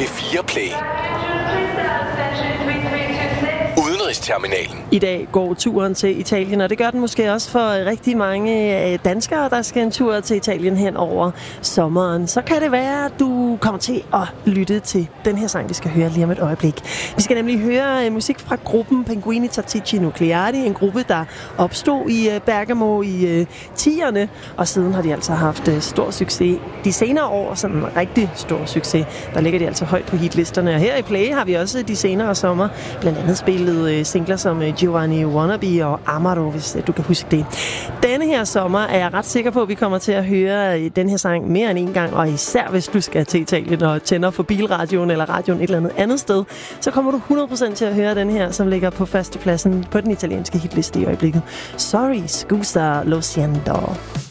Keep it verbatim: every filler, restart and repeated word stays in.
fire Play. Udenrigsterminalen. I dag går turen til Italien, og det gør den måske også for rigtig mange danskere, der skal en tur til Italien hen over sommeren. Så kan det være, at du kommer til at lytte til den her sang, vi skal høre lige om et øjeblik. Vi skal nemlig høre musik fra gruppen Pinguini Tattici Nucleari, en gruppe, der opstod i Bergamo i tierne, og siden har de altså haft stor succes. De senere år, sådan en rigtig stor succes, der ligger de altså højt på hitlisterne. Og her i Play har vi også de senere sommer blandt andet spillet singler som Giovanni Wannabe og Amaro, hvis du kan huske det. Denne her sommer er jeg ret sikker på, at vi kommer til at høre den her sang mere end en gang, og især hvis du skal til Italien og tænder for bilradioen eller radioen et eller andet andet sted, så kommer du hundrede procent til at høre den her, som ligger på førstepladsen på den italienske hitliste i øjeblikket. Sorry, scusa, lo siento.